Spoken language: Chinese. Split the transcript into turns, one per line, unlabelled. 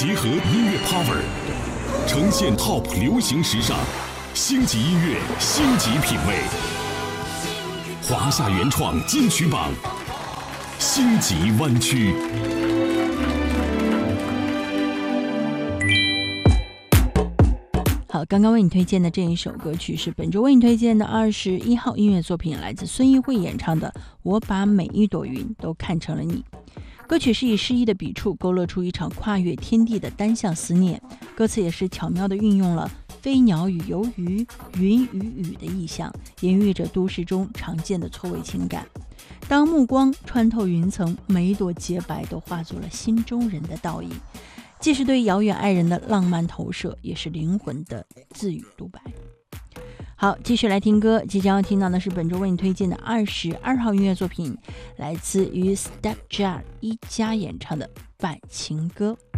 结合音乐 power， 呈现 TOP 流行时尚，星级音乐，星级品味。华夏原创金曲榜，星级湾区。
好，刚刚为你推荐的这一首歌曲是本周为你推荐的21号音乐作品，来自孙艺慧演唱的《我把每一朵云都看成了你》。歌曲是以诗意的笔触勾勒出一场跨越天地的单向思念，歌词也是巧妙地运用了飞鸟与游鱼、云与雨的意象，隐喻着都市中常见的错位情感。当目光穿透云层，每一朵洁白都化作了心中人的倒影，既是对遥远爱人的浪漫投射，也是灵魂的自语独白。好，继续来听歌，即将要听到的是本周为你推荐的22号音乐作品，来自于 Stepjazz 一家演唱的《半情歌》。